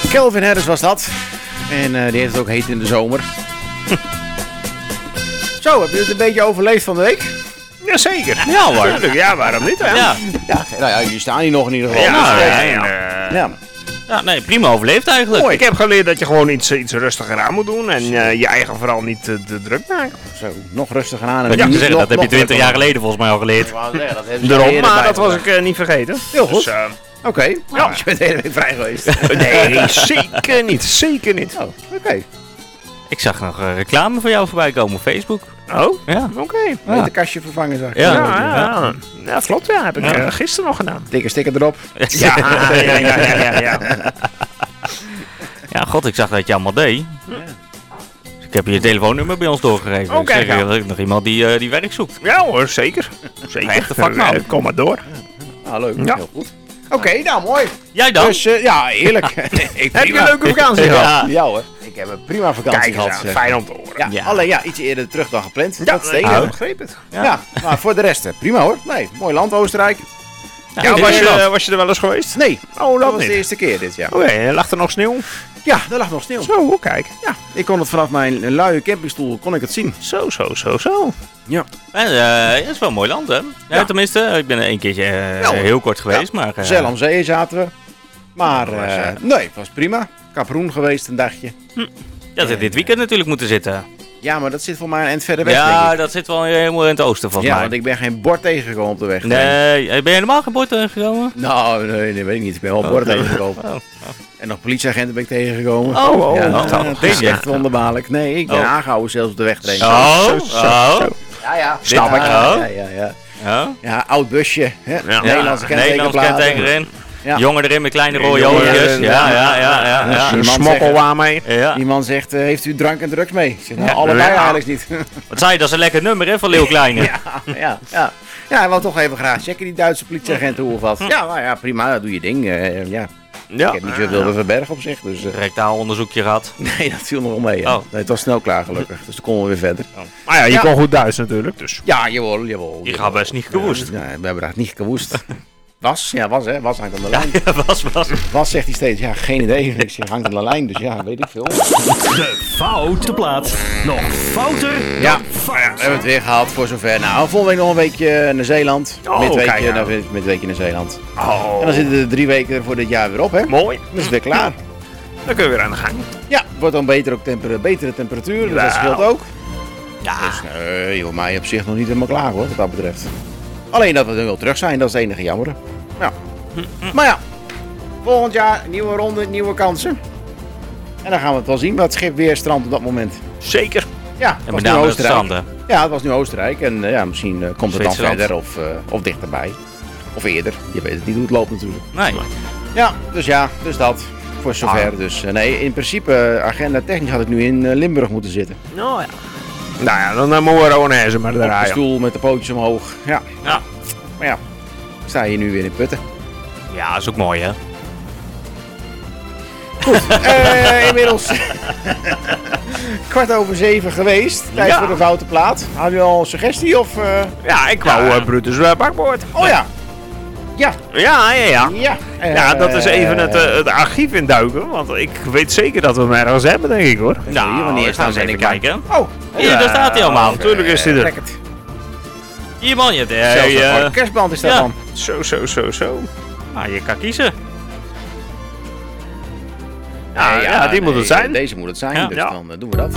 Calvin Harris was dat. En die heeft het ook heet in de zomer. Zo, heb je het een beetje overleefd van de week? Jazeker. Ja hoor. Ja, waarom niet hè? Ja. Ja, nou ja, jullie staan hier nog in ieder geval. Ja. Ja, nee, prima overleefd eigenlijk. Mooi. Ik heb geleerd dat je gewoon iets rustiger aan moet doen. En je eigen vooral niet te druk maken. Zo, nog rustiger aan. En Wat je niet zeggen, nog- dat heb je nog 20 jaar drukker. geleden volgens mij al geleerd. Daarom, maar dat was ik niet vergeten. Heel goed. Dus, Oké, ja. Je bent de hele week vrij geweest. nee, zeker niet. Zeker niet. Oh, oké. Ik zag nog reclame voor jou voorbij komen op Facebook. Oh, Ja. oké. Met de kastje vervangen, zag ik. Ja. Ja, klopt. Ja, heb ik gisteren nog gedaan. Dikke sticker erop. Ja. Ja, god, ik zag dat je allemaal deed. Dus ik heb je telefoonnummer bij ons doorgegeven. Oké, Ik zeg, ja. er is nog iemand die werk zoekt. Ja hoor, zeker. Zeker. Echte vakman. Kom maar door. Ah, leuk. Ja. Heel goed. Oké, nou mooi. Jij dan? Dus ja, eerlijk. Heb je een leuke vakantie gehad? Ja. Ja hoor. Ik heb een prima vakantie Kijk eens gehad. aan, zeg. fijn om te horen. Ja, Ja. alleen ja, iets eerder terug dan gepland. Ja, dat is het ik enige. begreep het. Ja, maar voor de rest prima hoor. Nee, mooi land Oostenrijk. Ja, Ja, dit was, is je, wel. was je er wel eens geweest? Nee, Oh, dat dat was niet. de eerste keer dit jaar. Oké, lag er nog sneeuw? Ja, daar lag nog sneeuw. Zo, kijk. Ja, ik kon het vanaf mijn luie campingstoel kon ik het zien. Zo. Ja. Het is wel een mooi land, hè? Ja, tenminste, ik ben er een keertje heel kort geweest, maar... Zell am Zee zaten we. Maar Ja, nee, het was prima. Kaproen geweest een dagje. dat had dit weekend natuurlijk moeten zitten. Ja, maar dat zit voor mij een eind verder weg, denk Ja, ik. dat zit wel helemaal in het oosten volgens Ja, mij. want ik ben geen bord tegengekomen op de weg. Nee, ben je helemaal geen bord tegengekomen? Nou, nee, weet ik niet. Ik ben wel borden tegengekomen. Oh. En nog politieagenten ben ik tegengekomen. Oh, ja, oh, het is deze. echt wonderbaarlijk. Nee, ik ben Oh. aangehouden zelfs op de weg trainen. Oh, Zo. Ja, ja. Snap ik. Ja, Oh. ja. Ja. Ja, oud busje. Hè? Ja. Nederlandse kentekenplaten. kenteken erin. Ja. Jongen erin met kleine rode Jongen oogjes. erin, Ja. Een Iemand smokkelwaan mee. Ja. Die man zegt, heeft u drank en drugs mee? Ik zeg, nou, Ja. allebei Ja. eigenlijk niet. Wat zei je, dat is een lekker nummer hè, van Leeuw Kleine. Ja. Ja, hij wou toch even graag checken, die Duitse politieagenten, hoe of wat. Ja, nou ja, prima, doe je ding. Ja. Ja. Ik heb niet zoveel te verbergen op zich, dus... Rectaal onderzoekje gehad. nee, dat viel nog wel mee. Ja. Oh. Nee, het was snel klaar gelukkig, dus dan konden we weer verder. Maar ja, je Ja. kon goed Duits natuurlijk, dus. Ja, jawel. Die gaat best niet gewoest. Ja, we hebben dat niet gewoest. Was hè, was hangt aan de lijn. Ja, was. Was zegt hij steeds, ja, geen idee. Ik zeg, hangt aan de lijn, dus ja, weet ik veel. De foute plaat. Nog fouter Ja, dan we fout. hebben het weer gehaald voor zover. Nou, volgende week nog een weekje naar Zeeland. Oh, Midweekje, kijk, ja. dan vind ik midweekje naar Zeeland. Oh, En dan zitten er 3 weken voor dit jaar weer op, hè? mooi. Dan is het weer klaar. Dan kun je weer aan de gang. Ja, wordt dan betere temperatuur, dus dat Jawel. scheelt ook. Ja. Dus nee, voor mij op zich nog niet helemaal klaar hoor, wat dat betreft. Alleen dat we er wel terug zijn, dat is het enige jammer. Ja. Maar ja, volgend jaar nieuwe ronde, nieuwe kansen. En dan gaan we het wel zien wat het schip weer strandt op dat moment. Zeker. Ja, En het was met nu name het Oostenrijk. stranden. Ja, het was nu Oostenrijk en ja, misschien komt het dan Zwitserland. verder of dichterbij. Of eerder, je weet het niet hoe het loopt natuurlijk. Nee. Ja, dus dat. Voor zover. Dus nee, in principe, agenda technisch had ik nu in Limburg moeten zitten. Nou ja. Nou ja, dan moeten we Rowanese maar Op de draaien. stoel met de pootjes omhoog. Ja, Ja. maar ja, ik sta hier nu weer in Putten. Ja, dat is ook mooi hè. Inmiddels 7:15 geweest. Tijd Ja. voor de foute plaat. Had u al een suggestie of... Ja, ik wou Brutus bakboord. Oh ja. Ja. Ja. Ja, Dat is even het archief induiken, want ik weet zeker dat we hem ergens hebben, denk ik hoor. Nou, wanneer gaan staan we ze even in de kijken. Oh, Hier, daar staat hij allemaal. Natuurlijk is hij er. trek het. Hier man, je hebt Zelfs een voor kerstband is dat ja. dan. Zo. Ah, je kan kiezen. Ja, die moet het zijn. Deze moet het zijn, Ja. dus Ja. dan doen we dat.